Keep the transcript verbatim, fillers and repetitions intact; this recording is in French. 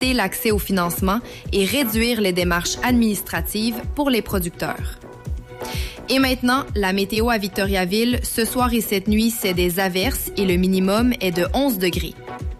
l'accès au financement et réduire les démarches administratives pour les producteurs. Et maintenant, la météo à Victoriaville. Ce soir et cette nuit, c'est des averses et le minimum est de onze degrés.